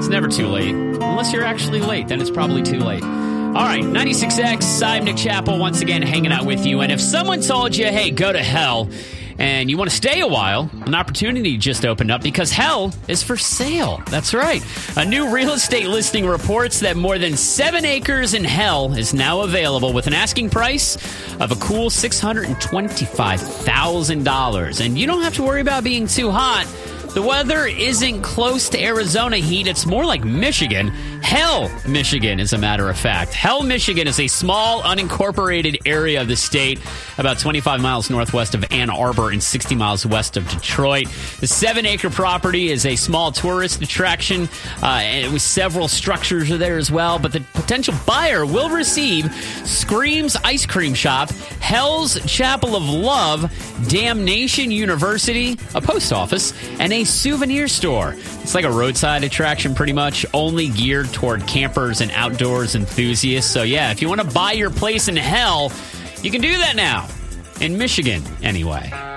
It's never too late. Unless you're actually late, then it's probably too late. All right, 96X, I'm Nick Chappell once again hanging out with you. And if someone told you, hey, go to hell, and you want to stay a while, an opportunity just opened up because hell is for sale. That's right. A new real estate listing reports that more than 7 acres in hell is now available with an asking price of a cool $625,000. And you don't have to worry about being too hot. The weather isn't close to Arizona heat. It's more like Michigan. Hell, Michigan, as a matter of fact. Hell, Michigan is a small, unincorporated area of the state, about 25 miles northwest of Ann Arbor and 60 miles west of Detroit. The 7-acre property is a small tourist attraction, with several structures are there as well. But the potential buyer will receive Scream's Ice Cream Shop, Hell's Chapel of Love, Damnation University, a post office, and a souvenir store. It's like a roadside attraction pretty much, only geared toward campers and outdoors enthusiasts. So yeah, if you want to buy your place in hell, you can do that now. In Michigan, anyway.